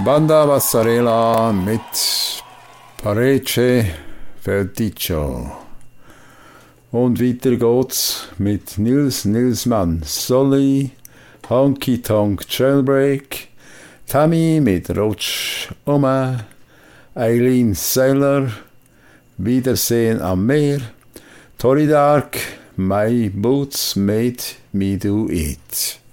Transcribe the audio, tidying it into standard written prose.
Banda Bassarela mit Parece Vertigo. Und weiter geht's mit Nils Nilsmann, Solly, Honky Tonk Jailbreak, Tammy mit Rutsch Oma, Eileen Sailor, Wiedersehen am Meer, Tori Dark, My Boots Made Me Do It.